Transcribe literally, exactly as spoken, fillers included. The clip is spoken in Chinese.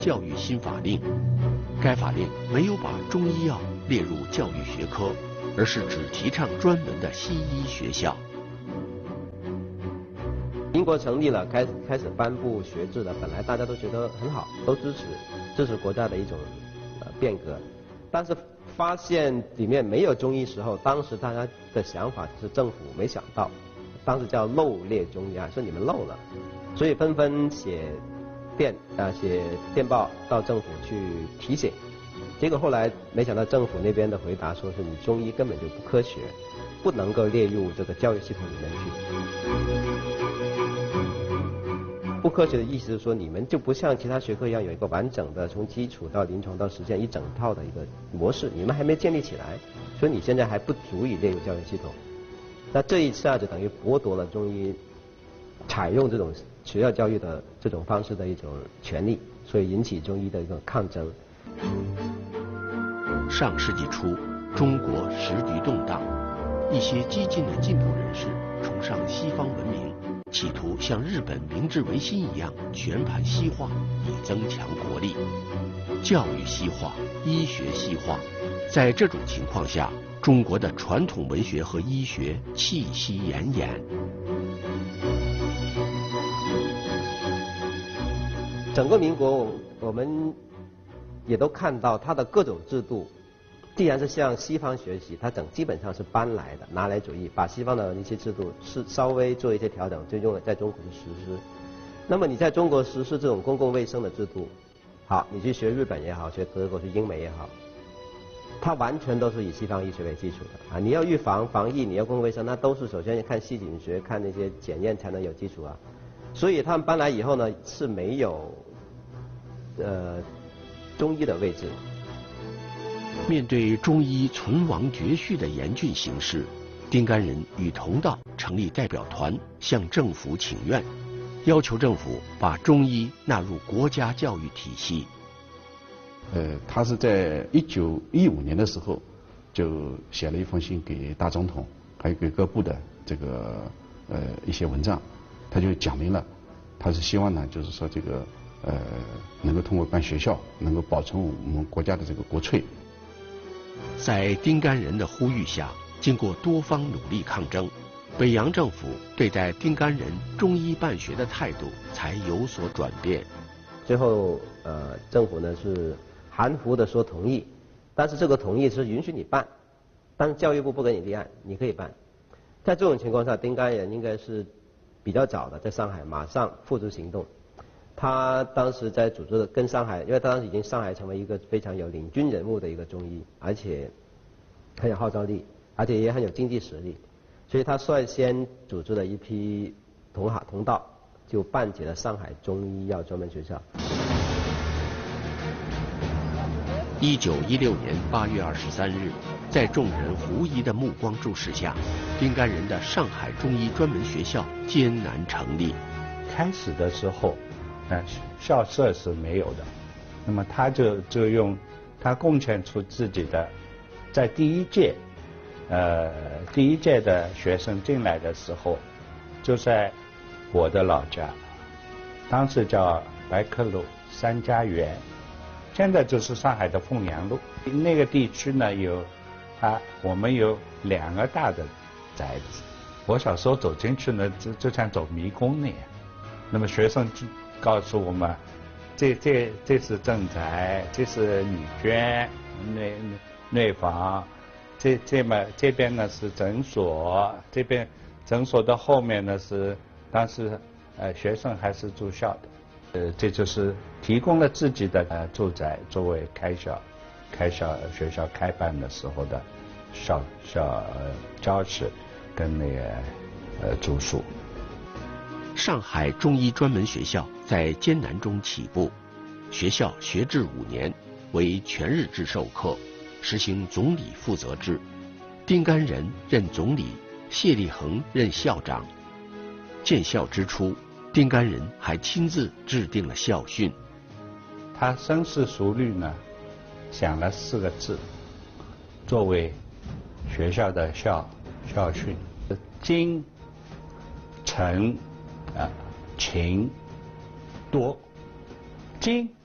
教育新法令。该法令没有把中医药列入教育学科，而是只提倡专门的西医学校。 民国成立了，开始开始颁布学制了，本来大家都觉得很好，都支持支持国家的一种呃变革，但是发现里面没有中医时候，当时大家的想法是政府没想到，当时叫漏列中医啊，说你们漏了，所以纷纷写电啊写电报到政府去提醒，结果后来没想到政府那边的回答说是你中医根本就不科学，不能够列入这个教育系统里面去。不科学的意思是说，你们就不像其他学科一样有一个完整的从基础到临床到实践一整套的一个模式，你们还没建立起来，所以你现在还不足以列入教育系统。那这一下就等于剥夺了中医采用这种学校教育的这种方式的一种权利，所以引起中医的一个抗争。 上世纪初，中国时局动荡，一些激进的进步人士崇尚西方文明，企图像日本明治维新一样全盘西化，以增强国力。教育西化，医学西化，在这种情况下，中国的传统文学和医学气息奄奄。 整个民国，我们也都看到它的各种制度，既然是向西方学习，它整基本上是搬来的，拿来主义，把西方的一些制度是稍微做一些调整，就用了在中国的实施。那么你在中国实施这种公共卫生的制度，好，你去学日本也好，学德国、学英美也好，它完全都是以西方医学为基础的啊！你要预防、防疫，你要公共卫生，那都是首先要看细菌学、看那些检验才能有基础啊。所以他们搬来以后呢，是没有呃中医的位置。 面对中医存亡绝续的严峻形势，丁甘仁与同道成立代表团，向政府请愿，要求政府把中医纳入国家教育体系。 呃，他是在一九一五年的时候就写了一封信给大总统，还有给各部的这个呃一些文章，他就讲明了，他是希望呢，就是说这个呃能够通过办学校，能够保存我们国家的这个国粹。 在丁甘仁的呼吁下，经过多方努力抗争，北洋政府对待丁甘仁中医办学的态度才有所转变。 最后，呃，政府呢是含糊的说同意，但是这个同意是允许你办，但是教育部不给你立案，你可以办。在这种情况下，丁甘仁应该是比较早的，在上海马上付诸行动。他当时在组织的跟上海，因为他当时已经上海成为一个非常有领军人物的一个中医，而且很有号召力，而且也很有经济实力，所以他率先组织了一批同行同道，就办起了上海中医药专门学校。 一九一六年八月二十三日，在众人狐疑的目光注视下，丁甘仁的上海中医专门学校艰难成立。 开始的时候，呃，校舍是没有的，那么他就就用他贡献出自己的，在第一届，呃，第一届的学生进来的时候，就在我的老家，当时叫白客路三家园，现在就是上海的凤阳路。那个地区呢，有它我们有两个大的宅子，我小时候走进去呢，就就像走迷宫那样。那么学生就告诉我们，这这这是正宅，这是女眷、内内房，这这么这边呢是诊所，这边诊所的后面呢是当时呃学生还是住校的，呃这就是提供了自己的呃住宅作为开校开校学校开办的时候的校校呃教室跟那个呃住宿。 上海中医专门学校在艰难中起步，学校学制五年，为全日制授课，实行总理负责制。丁甘仁任总理，谢立恒任校长。建校之初，丁甘仁还亲自制定了校训。 他深思熟虑呢，想了四个字，作为学校的校校训：精、诚、啊、勤、多。精